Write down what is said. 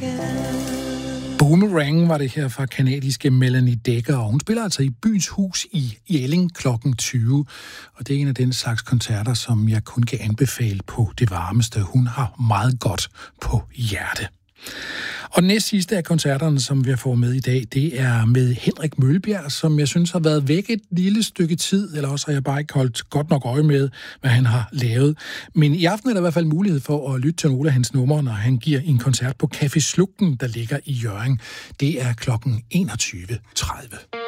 Boomerang var det her fra kanadiske Melanie Dekker, og hun spiller altså i Byens Hus i Jelling kl. 20. Og det er en af den slags koncerter, som jeg kun kan anbefale på det varmeste. Hun har meget godt på hjerte. Og den næst sidste af koncerterne, som vi får med i dag, det er med Henrik Møllebjerg, som jeg synes har været væk et lille stykke tid, eller også har jeg bare ikke holdt godt nok øje med, hvad han har lavet. Men i aften er der i hvert fald mulighed for at lytte til nogle af hans numre, når han giver en koncert på Café Slugten, der ligger i Hjørring. Det er kl. 21.30.